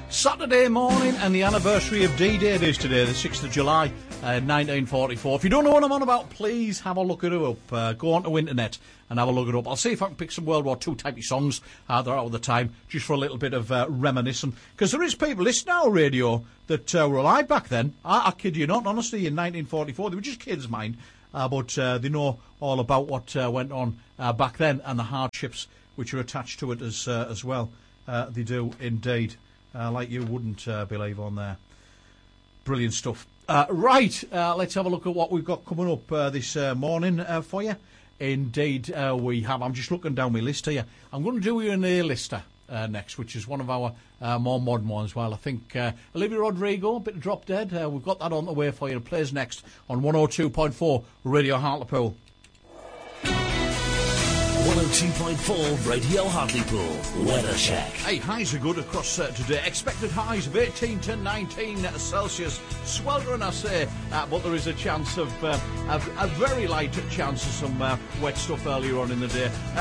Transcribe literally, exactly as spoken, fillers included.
Saturday morning and the anniversary of D-Day it is today, the sixth of July, uh, nineteen forty-four. If you don't know what I'm on about, please have a look it up. Uh, go on to internet and have a look it up. I'll see if I can pick some World War Two type of songs uh, that are out of the time, just for a little bit of uh, reminiscing. Because there is people listening on radio that uh, were alive back then. I, I kid you not, honestly, in nineteen forty-four. They were just kids, mind. Uh, but uh, they know all about what uh, went on uh, back then and the hardships which are attached to it as, uh, as well. Uh, they do indeed. Uh, like you wouldn't uh, believe on there. Brilliant stuff. Uh, right, uh, let's have a look at what we've got coming up uh, this uh, morning uh, for you. Indeed, uh, we have. I'm just looking down my list here. I'm going to do you an A-lister uh, next, which is one of our uh, more modern ones. Well, I think uh, Olivia Rodrigo, a bit of Drop Dead. Uh, we've got that on the way for you. It plays next on one oh two point four Radio Hartlepool. one oh two point four Radio Hartlepool. Weather check. Hey, highs are good across uh, today. Expected highs of eighteen to nineteen Celsius. Sweltering, I say, uh, but there is a chance of, uh, a, a very light chance of some uh, wet stuff earlier on in the day. Uh,